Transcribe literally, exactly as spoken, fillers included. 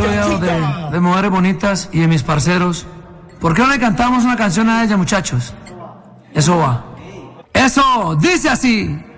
rodeado de, de mujeres bonitas y de mis parceros. ¿Por qué no le cantamos una canción a ella, muchachos? Eso va. Eso dice así.